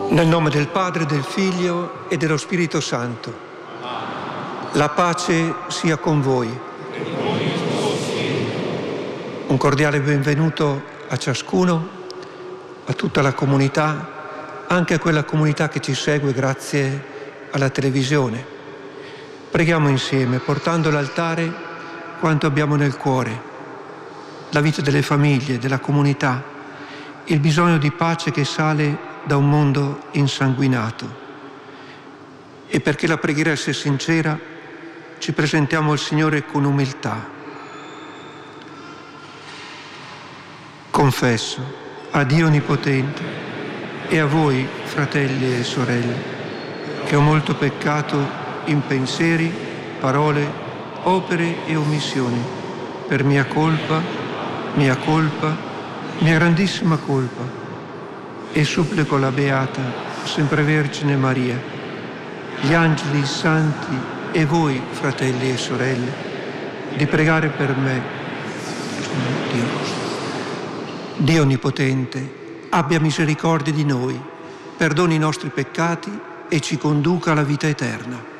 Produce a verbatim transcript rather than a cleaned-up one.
Nel nome del Padre, del Figlio e dello Spirito Santo. La pace sia con voi. Un cordiale benvenuto a ciascuno, a tutta la comunità, anche a quella comunità che ci segue grazie alla televisione. Preghiamo insieme, portando all'altare quanto abbiamo nel cuore, la vita delle famiglie, della comunità, il bisogno di pace che sale da un mondo insanguinato. E perché la preghiera sia sincera, ci presentiamo al Signore con umiltà. Confesso a Dio Onnipotente e a voi, fratelli e sorelle, che ho molto peccato in pensieri, parole, opere e omissioni, per mia colpa, mia colpa, mia grandissima colpa. E supplico la Beata, sempre Vergine Maria, gli angeli santi e voi, fratelli e sorelle, di pregare per me. Dio, Dio Onnipotente, abbia misericordia di noi, perdoni i nostri peccati e ci conduca alla vita eterna.